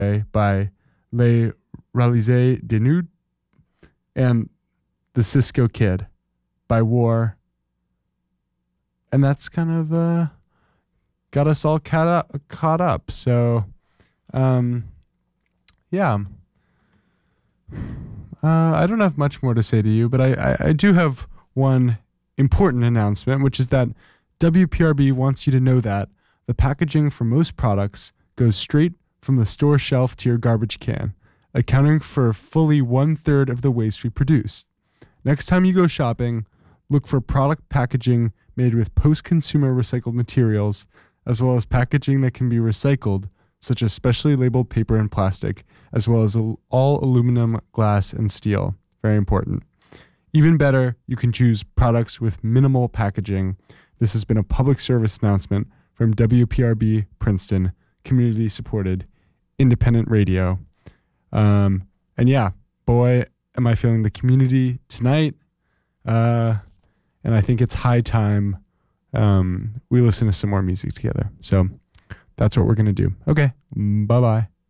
by Les Réalisés de Nude, and The Cisco Kid by War. And that's kind of got us all caught up. So, yeah. I don't have much more to say to you, but I do have one important announcement, which is that WPRB wants you to know that the packaging for most products goes straight from the store shelf to your garbage can, accounting for fully 1/3 of the waste we produce. Next time you go shopping, look for product packaging made with post-consumer recycled materials, as well as packaging that can be recycled, such as specially labeled paper and plastic, as well as all aluminum, glass, and steel. Very important. Even better, you can choose products with minimal packaging. This has been a public service announcement from WPRB Princeton, community-supported independent radio. And yeah, boy, am I feeling the community tonight. And I think it's high time we listen to some more music together. So that's what we're going to do. Okay, bye-bye.